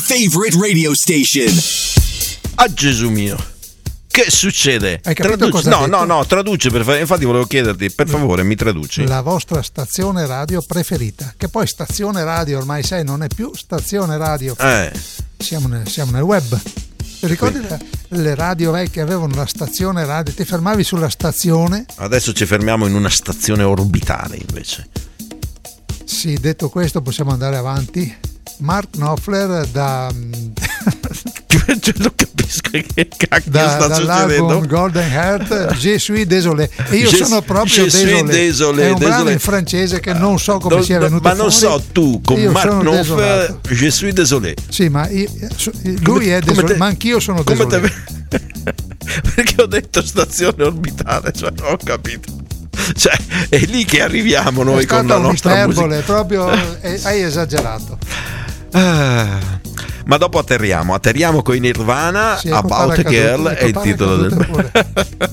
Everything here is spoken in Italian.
favorite radio station. Ah, Gesù mio, che succede? Hai capito cosa ha detto? No, traduce per favore. Infatti volevo chiederti, per favore, mi traduci. La vostra stazione radio preferita, che poi stazione radio ormai sai non è più stazione radio. Siamo nel web. Ti ricordi le radio vecchie avevano la stazione radio, ti fermavi sulla stazione? Adesso ci fermiamo in una stazione orbitale invece. Sì, detto questo possiamo andare avanti. Mark Knopfler da non capisco che cacchio sta dall'album succedendo. Golden Heart, Je suis désolé, e io sono proprio désolé. È un brano in francese che non so come sia venuto ma fuori. Non so tu con io Mark sono Knopfler, Je suis désolé. Sì, ma lui è désolé, ma anch'io sono désolé. Perché ho detto stazione orbitale, cioè non ho capito. Cioè è lì che arriviamo noi con la nostra musica. Proprio hai esagerato. Ma dopo atterriamo con i Nirvana, About a Girl è il titolo del